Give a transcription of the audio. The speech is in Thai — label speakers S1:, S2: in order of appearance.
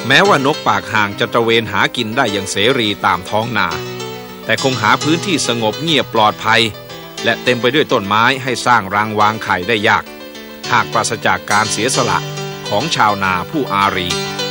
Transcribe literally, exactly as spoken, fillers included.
S1: แม้ว่านกปากห่างจะตระเวนหากินได้อย่างเสรีตามท้องนาแต่คงหาพื้นที่สงบเงียบปลอดภัยและเต็มไปด้วยต้นไม้ให้สร้างรังวางไข่ได้ยากหากปราศจากการเสียสละของชาวนาผู้อารี